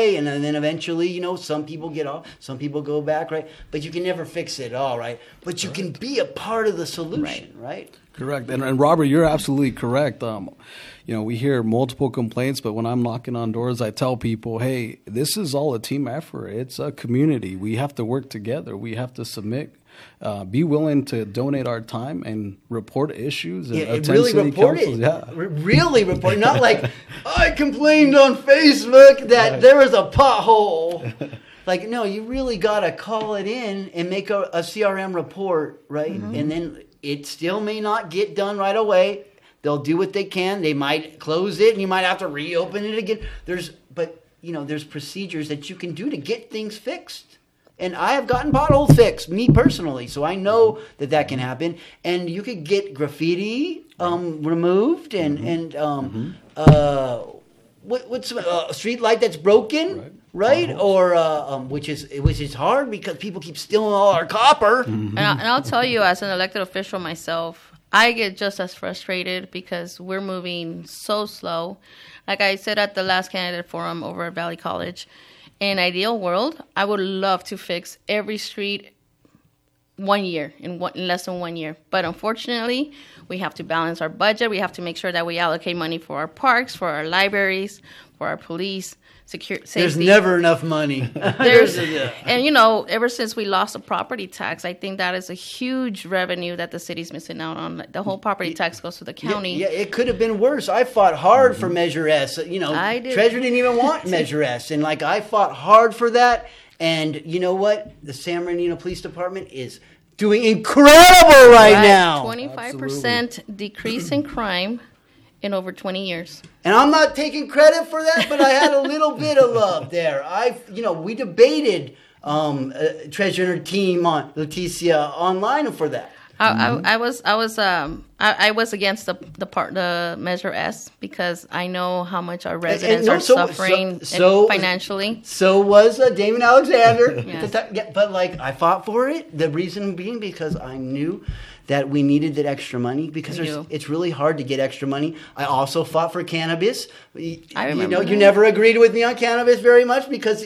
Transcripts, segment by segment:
way, and then eventually, some people get off, some people go back, right? But you can never fix it all, right? But you can be a part of the solution, right? Correct. And Robert, you're absolutely correct. We hear multiple complaints, but when I'm knocking on doors, I tell people, hey, this is all a team effort. It's a community. We have to work together. We have to submit, be willing to donate our time and report issues. And attend really city report councils. it. Yeah. Really report it. Not like, I complained on Facebook that there was a pothole. Like, no, you really got to call it in and make a CRM report, right? Mm-hmm. And then it still may not get done right away. They'll do what they can. They might close it, and you might have to reopen it again. There's procedures that you can do to get things fixed. And I have gotten potholes fixed, me personally, so I know that can happen. And you could get graffiti removed, and what's a street light that's broken, right? Or which is hard because people keep stealing all our copper. Mm-hmm. And I'll tell you, as an elected official myself, I get just as frustrated because we're moving so slow. Like I said at the last candidate forum over at Valley College, in an ideal world, I would love to fix every street 1 year, in less than 1 year. But unfortunately, we have to balance our budget. We have to make sure that we allocate money for our parks, for our libraries, for our police, safety. There's never enough money. And, ever since we lost the property tax, I think that is a huge revenue that the city's missing out on. The whole property tax goes to the county. Yeah, it could have been worse. I fought hard for Measure S. I did. Treasurer didn't even want Measure S. And, I fought hard for that. And you know what? The San Bernardino Police Department is doing incredible right now. 25% decrease in crime in over 20 years. And I'm not taking credit for that, but I had a little bit of love there. We debated Treasurer and her team on Leticia online for that. I was against the Measure S because I know how much our residents are suffering financially. So was Damon Alexander. Yes. But I fought for it. The reason being because I knew that we needed that extra money because it's really hard to get extra money. I also fought for cannabis. I remember. You never agreed with me on cannabis very much because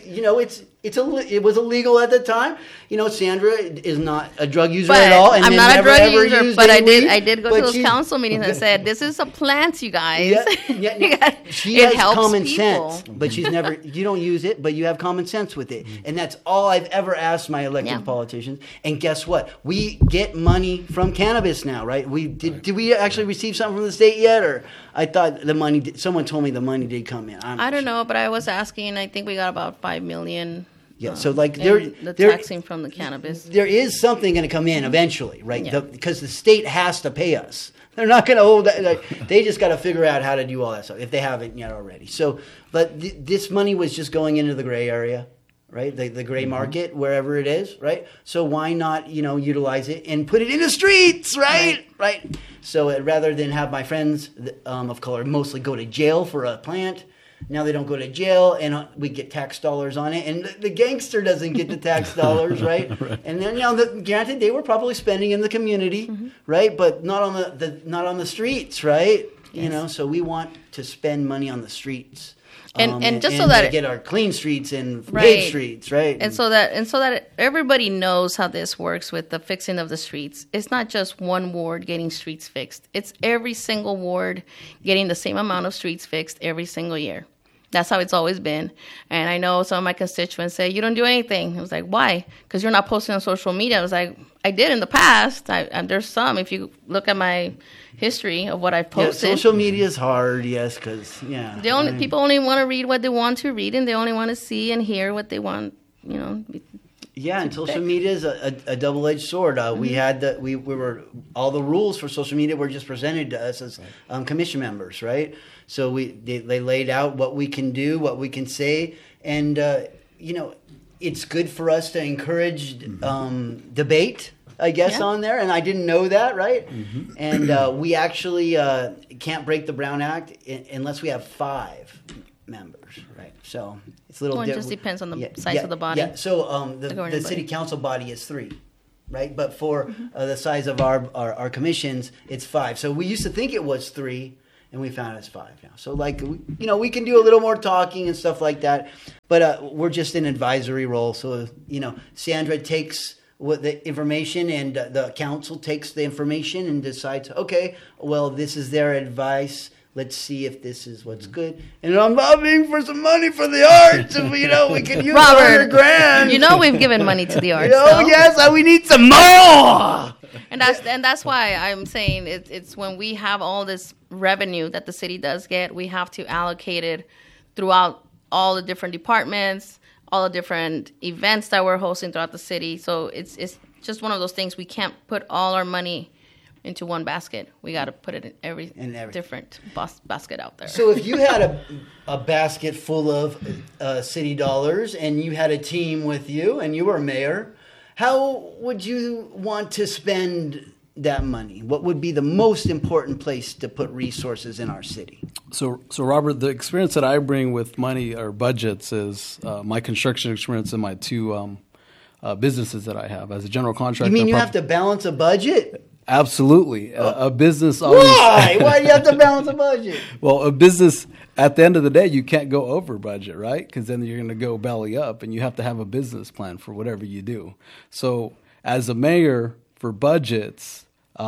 it was illegal at the time. Sandra is not a drug user at all, and I'm not a drug user. But I did go to those she, council meetings and said, "This is a plant, you guys." She has common sense, but she's never. You don't use it, but you have common sense with it, and that's all I've ever asked my elected politicians. And guess what? We get money from cannabis now, right? Did we actually receive something from the state yet, or I thought the money? Someone told me the money did come in. I don't know, but I was asking. I think we got about $5 million. Yeah, so the taxing from the cannabis. There is something going to come in eventually, right? Yeah. Because the state has to pay us. They're not going to hold that. They just got to figure out how to do all that stuff if they haven't yet already. So, but this money was just going into the gray area, right? The gray market, wherever it is, right? So why not, utilize it and put it in the streets, right? Right. So rather than have my friends of color mostly go to jail for a plant. Now they don't go to jail, and we get tax dollars on it, and the gangster doesn't get the tax dollars, right? Right. And then, granted, they were probably spending in the community, right? But not on the streets, right? Yes. So we want to spend money on the streets, and just so that get our clean streets and paved streets, right? And so that everybody knows how this works with the fixing of the streets. It's not just one ward getting streets fixed; it's every single ward getting the same amount of streets fixed every single year. That's how it's always been. And I know some of my constituents say, you don't do anything. I was like, why? Because you're not posting on social media. I was like, I did in the past. There's some. If you look at my history of what I've posted. Yeah, social media is hard, yes, because, people only want to read what they want to read, and they only want to see and hear what they want, Yeah, and social media is a double-edged sword. We had we were all the rules for social media were just presented to us as commission members, right? So they laid out what we can do, what we can say, and it's good for us to encourage debate, I guess, on there. And I didn't know that, right? Mm-hmm. And we actually can't break the Brown Act unless we have 5 members, right? So it's a little. It just depends on the size of the body. Yeah. So the city council body is 3, right? But for the size of our commissions, it's 5. So we used to think it was 3, and we found it's 5 now. So we can do a little more talking and stuff like that, but we're just in advisory role. So Sandra takes the information, and the council takes the information and decides, okay, well, this is their advice. Let's see if this is what's good. And I'm lobbying for some money for the arts. If, we could use Robert, $100,000. We've given money to the arts. Yes, we need some more. And that's why I'm saying it's when we have all this revenue that the city does get, we have to allocate it throughout all the different departments, all the different events that we're hosting throughout the city. So it's just one of those things. We can't put all our money into one basket. We got to put it in every different basket out there. So if you had a basket full of city dollars and you had a team with you and you were mayor, how would you want to spend that money? What would be the most important place to put resources in our city? So Robert, the experience that I bring with money or budgets is my construction experience and my 2 businesses that I have as a general contractor. You mean you have to balance a budget? Absolutely. A business always... Why? Why do you have to balance a budget? Well, a business, at the end of the day, you can't go over budget, right? Because then you're going to go belly up, and you have to have a business plan for whatever you do. So as a mayor, for budgets,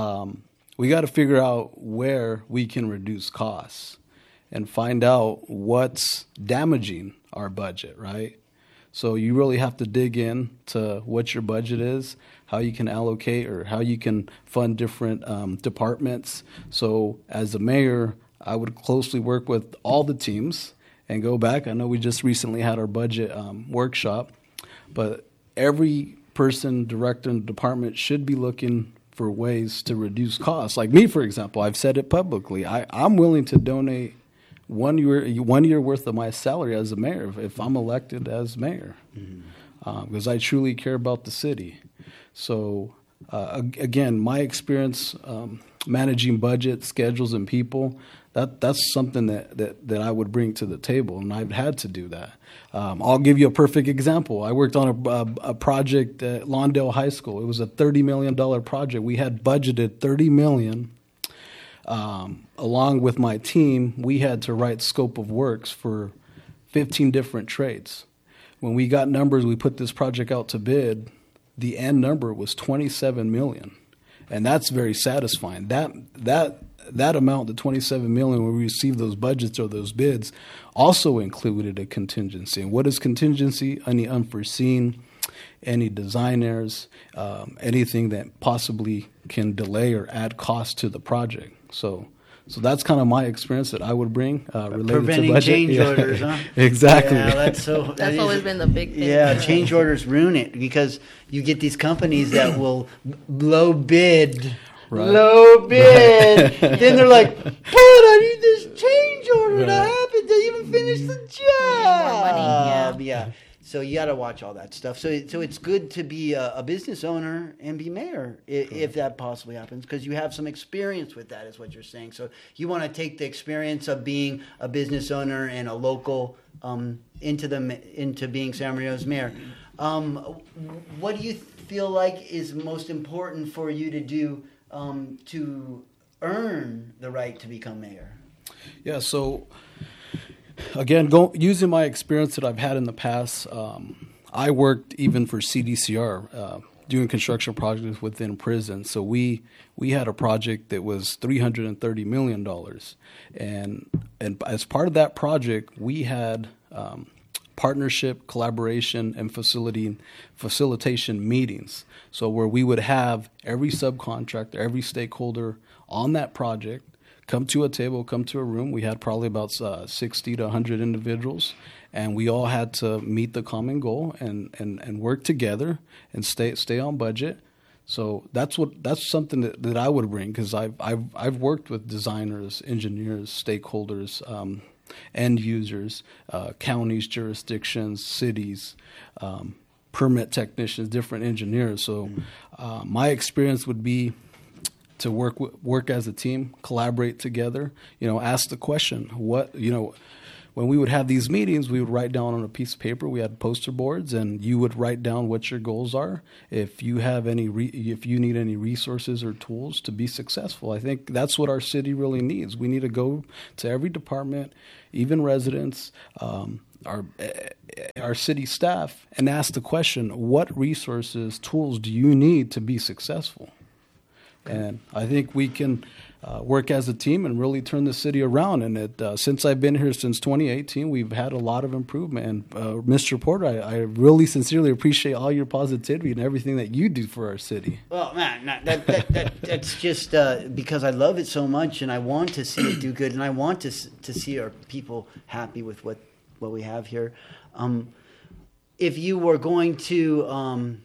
we got to figure out where we can reduce costs and find out what's damaging our budget, right? So you really have to dig in to what your budget is, how you can allocate or how you can fund different departments. So as a mayor, I would closely work with all the teams and go back. I know we just recently had our budget workshop, but every person, director, and department should be looking for ways to reduce costs. Like me, for example, I've said it publicly. I'm willing to donate 1 year worth of my salary as a mayor if I'm elected as mayor, because I truly care about the city. So again, my experience managing budget, schedules, and people, that's something that I would bring to the table, and I've had to do that. I'll give you a perfect example. I worked on a project at Lawndale High School. It was a $30 million project. We had budgeted $30 million. Along with my team, we had to write scope of works for 15 different trades. When we got numbers, we put this project out to bid. The end number was $27 million, and that's very satisfying. That amount, the $27 million, when we received those budgets or those bids, also included a contingency. And what is contingency? Any unforeseen, any design errors, anything that possibly can delay or add cost to the project. So that's kind of my experience that I would bring related Preventing to budget. Change orders, huh? Exactly. Yeah, that's always been the big thing. Yeah, change orders ruin it because you get these companies that will low bid. Right. Low bid. Right. Then they're like, but I need this change order to happen to even finish the job. More money, yeah. So you got to watch all that stuff. So it's good to be a business owner and be mayor if that possibly happens, because you have some experience with that, is what you're saying. So you want to take the experience of being a business owner and a local into being San Marino's mayor. What do you feel like is most important for you to do to earn the right to become mayor? Yeah, so again, using my experience that I've had in the past, I worked even for CDCR doing construction projects within prison. So we had a project that was $330 million. And as part of that project, we had partnership, collaboration, and facilitation meetings. So where we would have every subcontractor, every stakeholder on that project come to a table, come to a room. We had probably about 60 to 100 individuals, and we all had to meet the common goal and work together and stay on budget. So that's something that I would bring, because I've worked with designers, engineers, stakeholders, end users, counties, jurisdictions, cities, permit technicians, different engineers. So my experience would be to work as a team, collaborate together. Ask the question: when we would have these meetings, we would write down on a piece of paper. We had poster boards, and you would write down what your goals are. If you have if you need any resources or tools to be successful, I think that's what our city really needs. We need to go to every department, even residents, our city staff, and ask the question: what resources, tools do you need to be successful? And I think we can work as a team and really turn the city around. And since I've been here since 2018, we've had a lot of improvement. And Mr. Porter, I really sincerely appreciate all your positivity and everything that you do for our city. Well, man, that's just because I love it so much, and I want to see it do good, and I want to see our people happy with what we have here. If you were going to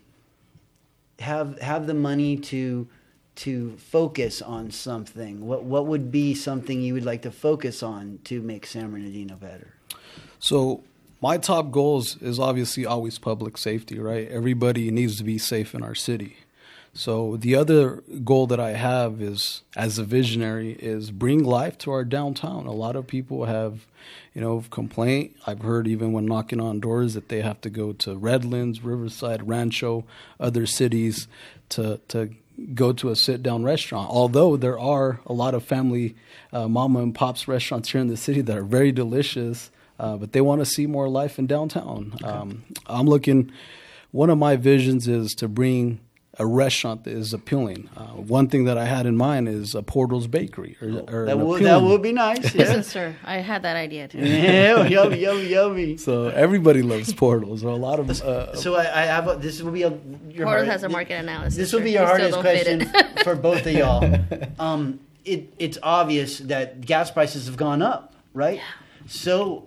have the money to focus on something, what would be something you would like to focus on to make San Bernardino better? So my top goals is obviously always public safety, right? Everybody needs to be safe in our city. So the other goal that I have is, as a visionary, is bring life to our downtown. A lot of people have, complaint. I've heard even when knocking on doors that they have to go to Redlands, Riverside, Rancho, other cities to go to a sit-down restaurant. Although there are a lot of family mama and pops restaurants here in the city that are very delicious, but they want to see more life in downtown. Okay. One of my visions is to bring a restaurant that is appealing. One thing that I had in mind is a Portal's Bakery. That would be nice. Yeah. Listen, sir, I had that idea too. Yeah, yummy. So everybody loves Portals. Or a lot of. So I have this will be your Portal has a market analysis. This will be your hardest question for both of y'all. It's obvious that gas prices have gone up, right? Yeah. So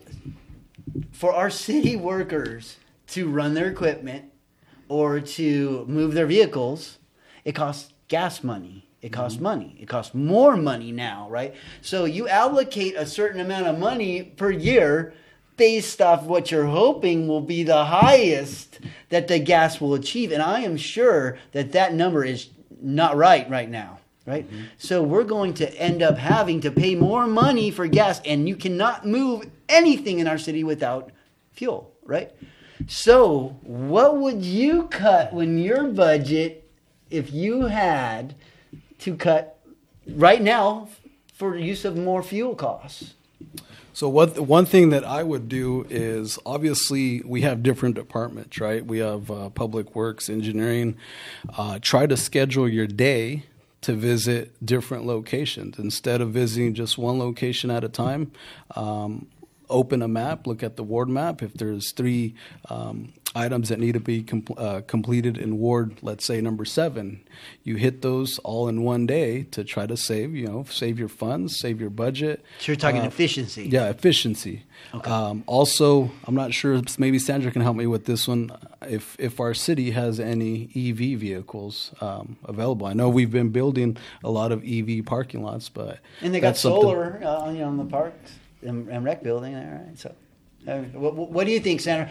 for our city workers to run their equipment or to move their vehicles, it costs gas money. It costs money. It costs more money now, right? So you allocate a certain amount of money per year based off what you're hoping will be the highest that the gas will achieve. And I am sure that number is not right now, right? Mm-hmm. So we're going to end up having to pay more money for gas, and you cannot move anything in our city without fuel, right? So what would you cut when your budget, if you had to cut right now for use of more fuel costs? So one thing that I would do is, obviously we have different departments, right? We have public works, engineering. Try to schedule your day to visit different locations instead of visiting just one location at a time. Open a map, look at the ward map. If there's 3 items that need to be completed in ward, let's say number 7, you hit those all in one day to try to save your funds, save your budget. So you're talking efficiency. Yeah, efficiency. Okay. Also, I'm not sure, maybe Sandra can help me with this one, if our city has any EV vehicles available. I know we've been building a lot of EV parking lots, but... And they got solar on the parks. And rec building there, right? So, what do you think, Sandra?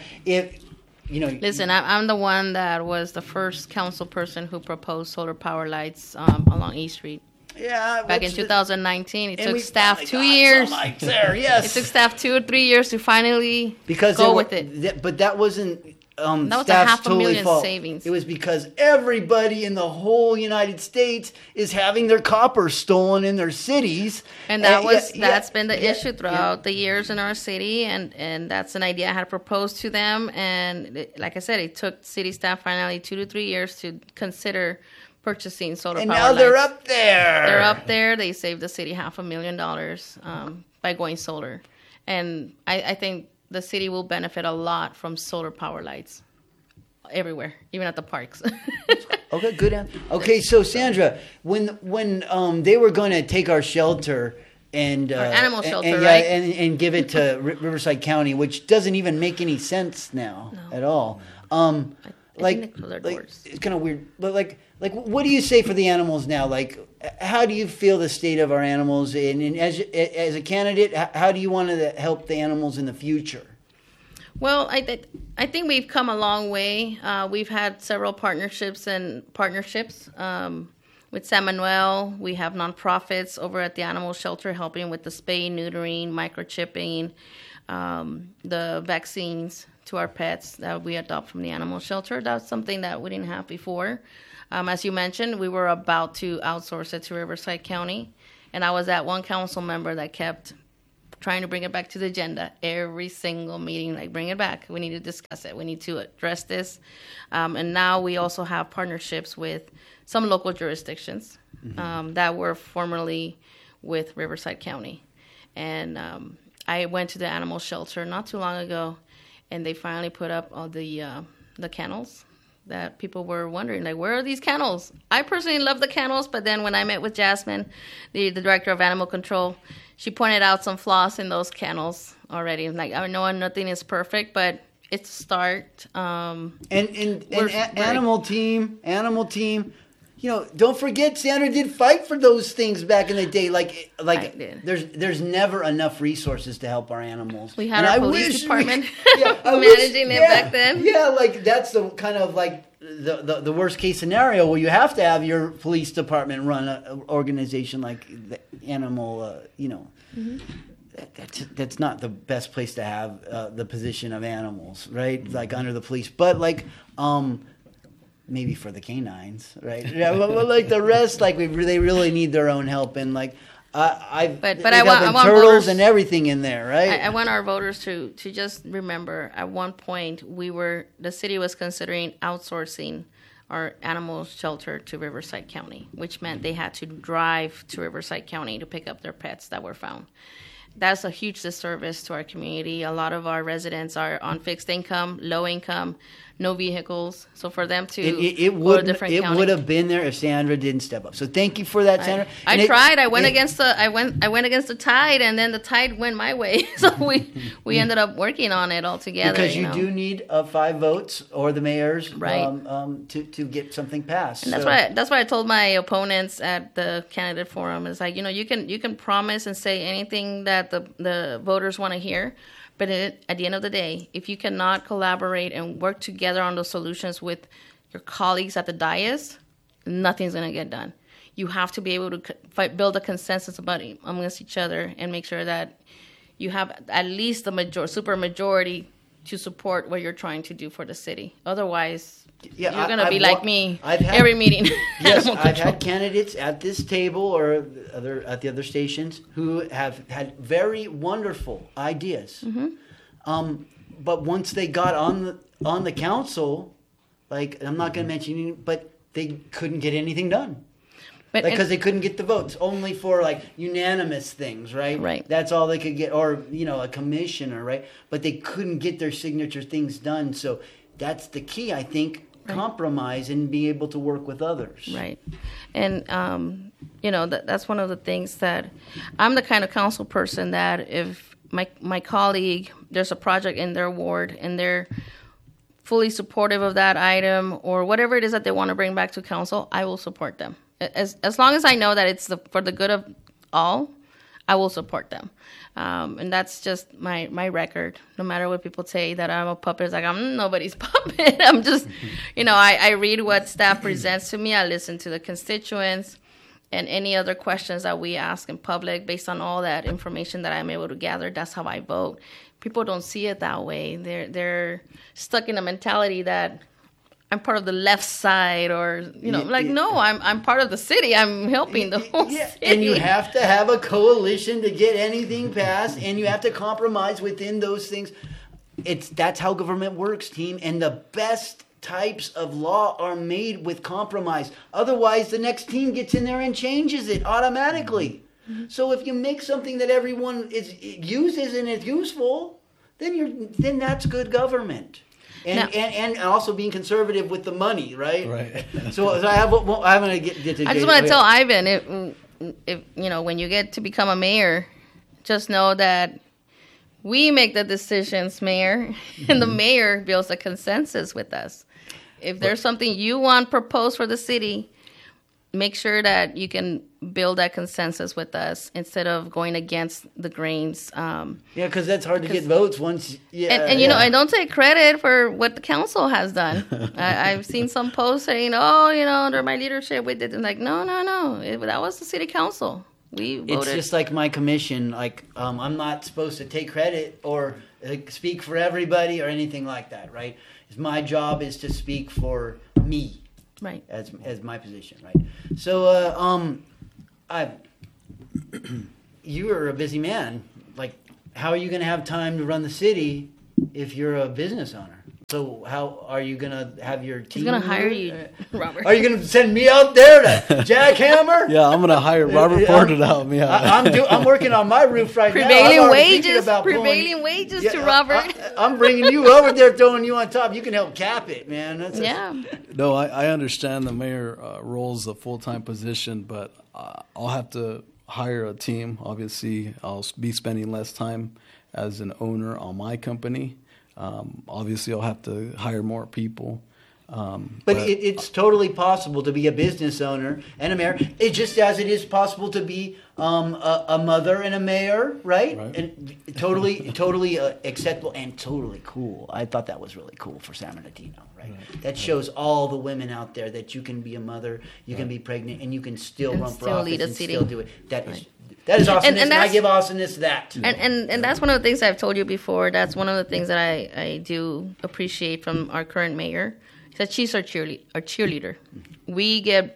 Listen, I'm the one that was the first council person who proposed solar power lights along East Street. Yeah, back in 2019, it took staff 2 years. There, yes, it took staff 2 or 3 years to finally go with it. But that wasn't. That was staff's $500,000 fault. savings. It was because everybody in the whole United States is having their copper stolen in their cities, and that's been the issue throughout the years in our city, and that's an idea I had proposed to them, and like I said, it took city staff finally 2 to 3 years to consider purchasing solar power lights. And now they're up there. They're up there. They saved the city $500,000 by going solar, and I think the city will benefit a lot from solar power lights everywhere, even at the parks. Okay, good answer. Okay, so Sandra, when they were going to take our shelter and our animal shelter, right? and give it to Riverside County, which doesn't even make any sense now at all. It's kind of weird, but like what do you say for the animals now? Like, how do you feel the state of our animals? And as a candidate, how do you want to help the animals in the future? Well, I think we've come a long way. We've had several partnerships with San Manuel. We have nonprofits over at the animal shelter helping with the spay, neutering, microchipping. the vaccines to our pets that we adopt from the animal shelter. That's something that we didn't have before. As you mentioned, we were about to outsource it to Riverside County, and I was that one council member that kept trying to bring it back to the agenda every single meeting, like bring it back. We need to discuss it. We need to address this. And now we also have partnerships with some local jurisdictions that were formerly with Riverside County. And I went to the animal shelter not too long ago, and they finally put up all the kennels that people were wondering, like, where are these kennels? I personally love the kennels, but then when I met with Jasmine, the director of animal control, she pointed out some flaws in those kennels already. Like, I know nothing is perfect, but it's a start. Animal team, don't forget Sandra did fight for those things back in the day. Like there's never enough resources to help our animals. We had our police department managing it back then. Yeah, like that's the kind of like the worst case scenario where you have to have your police department run an organization like the animal, That's not the best place to have the position of animals, right? Like under the police, but like maybe for the canines, right? Yeah, but like the rest, like they really need their own help, and like I want turtles voters, and everything in there, right? I want our voters to just remember at one point the city was considering outsourcing our animal shelter to Riverside County, which meant they had to drive to Riverside County to pick up their pets that were found. That's a huge disservice to our community. A lot of our residents are on fixed income, low income, no vehicles. So for them to go to a different county, it would have been there if Sandra didn't step up. So thank you for that, Sandra. I tried. I went against the tide, and then the tide went my way. So we ended up working on it all together. Because you do need 5 votes or the mayor's, right, to get something passed. And that's what I told my opponents at the candidate forum. Is like, you can promise and say anything that the voters want to hear. But at the end of the day, if you cannot collaborate and work together on those solutions with your colleagues at the dais, nothing's going to get done. You have to be able to build a consensus amongst each other and make sure that you have at least the super majority to support what you're trying to do for the city. Otherwise, you're going to be like me every meeting. Yes, I've had candidates at this table or at the other stations who have had very wonderful ideas. Mm-hmm. But once they got on the council, like, I'm not going to mention you, but they couldn't get anything done. Because they couldn't get the votes, only for like unanimous things, right? Right. That's all they could get, or a commissioner, right? But they couldn't get their signature things done. So that's the key, I think. Right. Compromise and be able to work with others. Right. And, that's one of the things that I'm the kind of council person that if my colleague, there's a project in their ward and they're fully supportive of that item or whatever it is that they want to bring back to council, I will support them. As long as I know that it's for the good of all, I will support them. And that's just my record. No matter what people say that I'm a puppet, it's like I'm nobody's puppet. I'm just, I read what staff presents to me. I listen to the constituents and any other questions that we ask in public based on all that information that I'm able to gather. That's how I vote. People don't see it that way. They're stuck in a mentality that I'm part of the left side, or no, I'm part of the city. I'm helping the whole city. And you have to have a coalition to get anything passed, and you have to compromise within those things. That's how government works, team. And the best types of law are made with compromise. Otherwise, the next team gets in there and changes it automatically. Mm-hmm. So if you make something that everyone uses and is useful, then that's good government. And also being conservative with the money, right? Right. So I'm going to get to. I just want to tell Ivan, if when you get to become a mayor, just know that we make the decisions, Mayor, and the mayor builds a consensus with us. If there's something you want proposed for the city, make sure that you can build that consensus with us instead of going against the grains. Because that's hard to get votes once. I don't take credit for what the council has done. I've seen some posts saying, under my leadership we did. And like, no, that was the city council. We voted. It's just like my commission. Like, I'm not supposed to take credit or speak for everybody or anything like that, right? My job is to speak for me, right? As my position, right? So, you are a busy man. Like, how are you going to have time to run the city if you're a business owner? So how are you going to have your team? He's going to hire you, Robert. Are you going to send me out there to jackhammer? Yeah, I'm going to hire Robert Porter to help me out. I'm working on my roof right now. Prevailing wages to Robert. I'm bringing you over there, throwing you on top. You can help cap it, man. No, I understand the mayor role is a full-time position, but I'll have to hire a team. Obviously, I'll be spending less time as an owner on my company. Obviously, I'll have to hire more people. But it's totally possible to be a business owner and a mayor. It just as it is possible to be a mother and a mayor, right? And totally acceptable and totally cool. I thought that was really cool for San Bernardino, right? That shows all the women out there that you can be a mother, you can be pregnant, and you can still run for office and still do it. That is awesomeness, and I give awesomeness that. And that's one of the things I've told you before. That's one of the things that I do appreciate from our current mayor. That she's our cheerleader. We get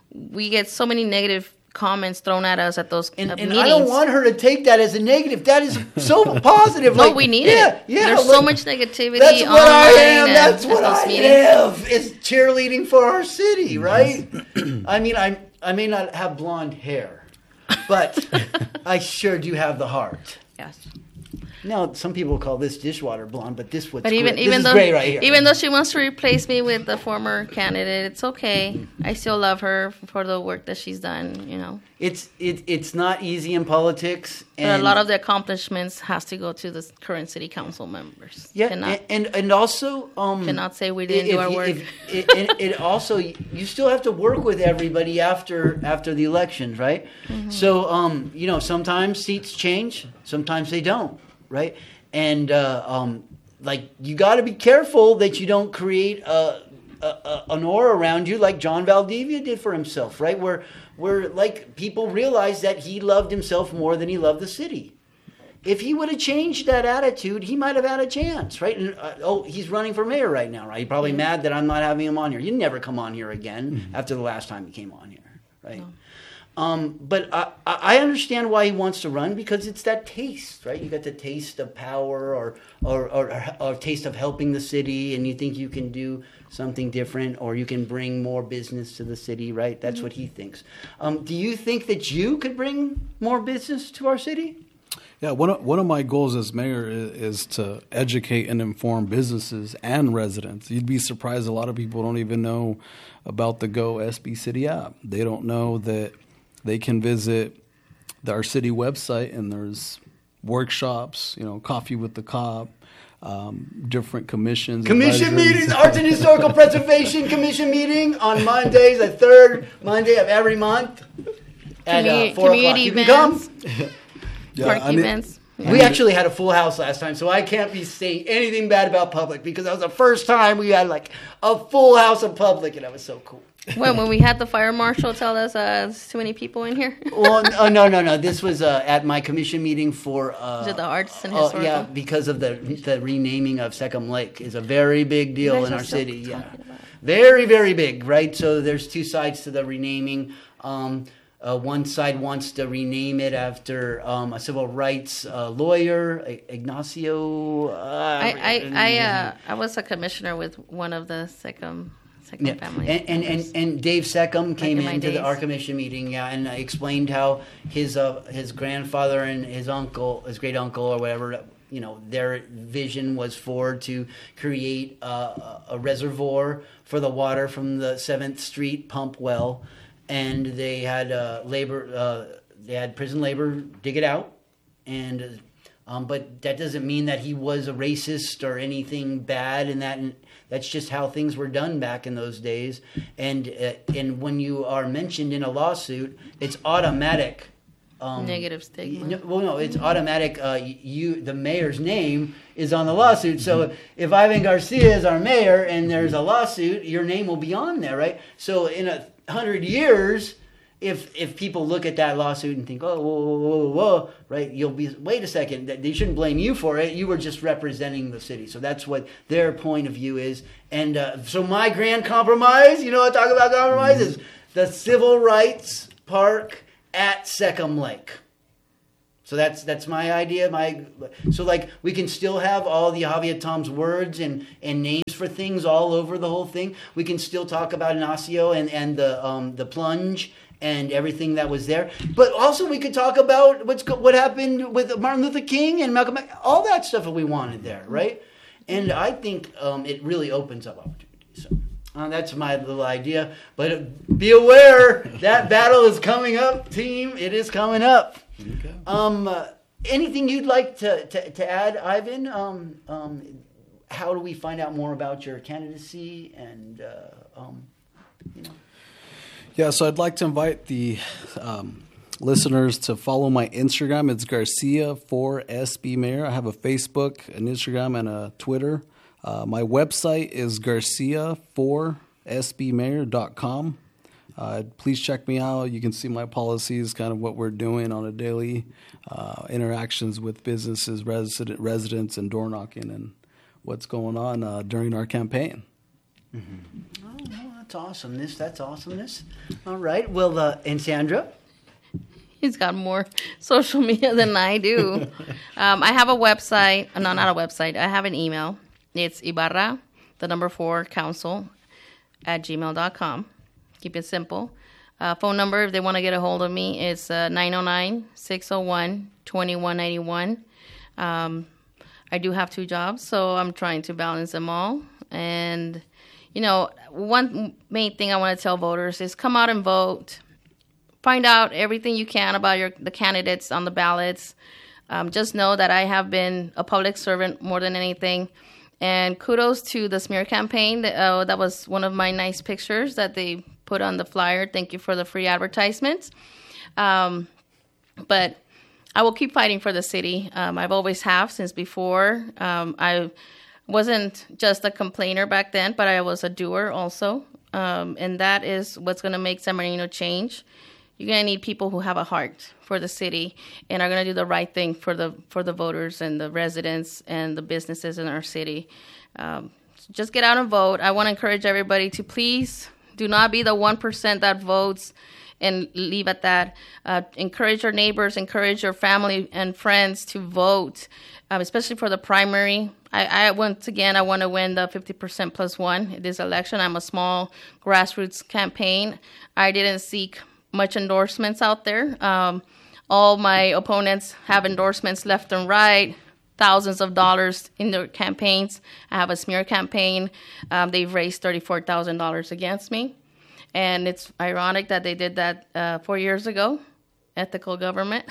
so many negative comments thrown at us at those and meetings. I don't want her to take that as a negative. That is so positive. No, we need it. Yeah, there's so much negativity. That's what I am. That's what I am. Is cheerleading for our city, right? I mean, I may not have blonde hair, but I sure do have the heart. Yes. Now, some people call this dishwater blonde, but this is great right here. Even though she wants to replace me with the former candidate, it's okay. I still love her for the work that she's done. You know, it's not easy in politics, but a lot of the accomplishments has to go to the current city council members. Yeah, and also cannot say we didn't do our work. It also you still have to work with everybody after the elections, right? Mm-hmm. So sometimes seats change, sometimes they don't. Right, and like you got to be careful that you don't create an aura around you like John Valdivia did for himself. Right, where like people realize that he loved himself more than he loved the city. If he would have changed that attitude, he might have had a chance. Right, and he's running for mayor right now. Right, he's probably mad that I'm not having him on here. You never come on here again after the last time he came on here. Right. No. But I understand why he wants to run because it's that taste, right? You got the taste of power or taste of helping the city, and you think you can do something different or you can bring more business to the city, right? That's what he thinks. Do you think that you could bring more business to our city? Yeah, one of my goals as mayor is to educate and inform businesses and residents. You'd be surprised a lot of people don't even know about the Go SB City app. They don't know that they can visit our city website and there's workshops, coffee with the cop, different commissions. Commission meetings, Arts and Historical Preservation Commission meeting on Mondays, the third Monday of every month at 4 o'clock. You can come. Events. We actually had a full house last time, so I can't be saying anything bad about public because that was the first time we had like a full house of public, and that was so cool. When we had the fire marshal tell us there's too many people in here? Well, no. This was at my commission meeting for... Is it the Arts and Historical? Yeah, because of the renaming of Second Lake is a very big deal in our city. Yeah, very, very big, right? So there's two sides to the renaming. One side wants to rename it after a civil rights lawyer, Ignacio. I was a commissioner with one of the Second family. And Dave Seckham came into our commission meeting, and explained how his grandfather and his great uncle or whatever, their vision was to create a reservoir for the water from the 7th Street pump well. And they had prison labor dig it out, and but that doesn't mean that he was a racist or anything bad. And that's just how things were done back in those days. And when you are mentioned in a lawsuit, it's automatic. Negative stigma. No, it's automatic. The mayor's name is on the lawsuit. So if Ivan Garcia is our mayor and there's a lawsuit, your name will be on there, right? So in 100 years, if people look at that lawsuit and think, oh, whoa, right, you'll be, wait a second, they shouldn't blame you for it. You were just representing the city. So that's what their point of view is. And so my grand compromise, talk about compromise, is the civil rights park at Seckham Lake. So that's my idea. So like we can still have all the Javier Tom's words and names for things all over the whole thing. We can still talk about Ignacio and the plunge and everything that was there. But also we could talk about what happened with Martin Luther King and Malcolm X, all that stuff that we wanted there, right? And I think it really opens up opportunities. So that's my little idea. But be aware, that battle is coming up, team. It is coming up. Okay. Anything you'd like to add, Ivan? How do we find out more about your candidacy and Yeah, so I'd like to invite the listeners to follow my Instagram. It's Garcia4SB Mayor. I have a Facebook, an Instagram, and a Twitter. My website is Garcia4SBMayor.com. Please check me out. You can see my policies, kind of what we're doing on a daily interactions with businesses, residents, and door knocking, and what's going on during our campaign. Mm-hmm. Oh, well, that's awesomeness. That's awesomeness. All right. Well, and Sandra? He's got more social media than I do. I have a website. No, not a website. I have an email. It's Ibarra, 4, council, @gmail.com. Keep it simple. Phone number, if they want to get a hold of me, it's 909-601-2191. I do have 2 jobs, so I'm trying to balance them all. And, one main thing I want to tell voters is come out and vote. Find out everything you can about the candidates on the ballots. Just know that I have been a public servant more than anything. And kudos to the smear campaign. That was one of my nice pictures that they put on the flyer. Thank you for the free advertisements. But I will keep fighting for the city. I've always have since before. I wasn't just a complainer back then, but I was a doer also. And that is what's going to make San Bernardino change. You're going to need people who have a heart for the city and are going to do the right thing for the voters and the residents and the businesses in our city. Just get out and vote. I want to encourage everybody to please do not be the 1% that votes and leave at that. Encourage your neighbors, encourage your family and friends to vote, especially for the primary. I want to win the 50% plus 1 this election. I'm a small grassroots campaign. I didn't seek much endorsements out there. All my opponents have endorsements left and right, thousands of dollars in their campaigns. I have a smear campaign. They've raised $34,000 against me. And it's ironic that they did that 4 years ago, ethical government.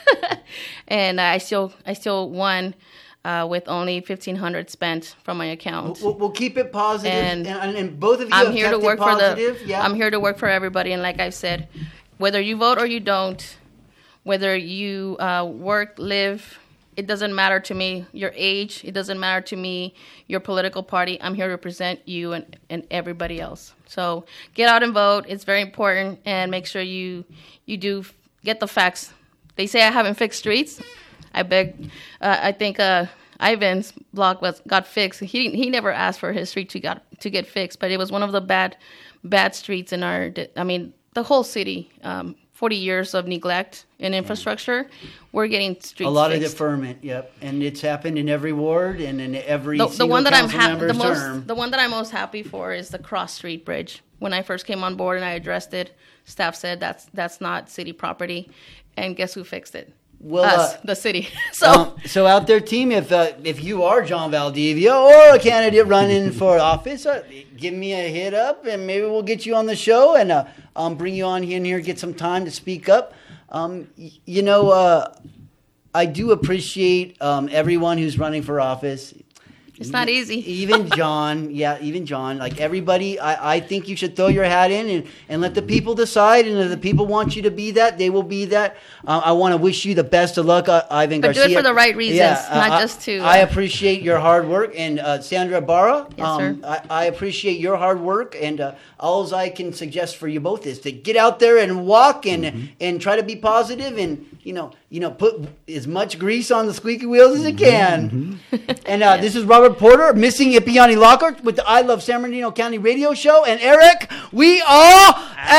And I still won with only $1,500 spent from my account. We'll keep it positive, and both of you I'm here have to work positive. I'm here to work for everybody, and like I said, whether you vote or you don't, whether you work, live, it doesn't matter to me your age. It doesn't matter to me your political party. I'm here to represent you and everybody else. So get out and vote. It's very important, and make sure you do get the facts. They say I haven't fixed streets. I think Ivan's block got fixed. He never asked for his street to get fixed, but it was one of the bad streets in the whole city. 40 years of neglect in infrastructure. We're getting streets fixed. A lot of deferment, yep, and it's happened in every ward and in every the single one that council member's term. The one that I'm most happy for is the Cross Street Bridge. When I first came on board and I addressed it, staff said that's not city property, and guess who fixed it? Us, the city. So out there, team, if you are John Valdivia or a candidate running for office, give me a hit up, and maybe we'll get you on the show and bring you on here, get some time to speak up. I do appreciate everyone who's running for office. It's not easy. Even John, like everybody, I think you should throw your hat in and let the people decide. And if the people want you to be that, they will be that. I want to wish you the best of luck, Ivan Garcia. But do it for the right reasons, not just to... I appreciate your hard work. And Sandra Barra, yes, sir. I appreciate your hard work. And all I can suggest for you both is to get out there and walk and try to be positive and, put as much grease on the squeaky wheels as you can. And this is Robert Porter, missing Ipiani Lockhart with the I Love San Bernardino County radio show. And Eric, we are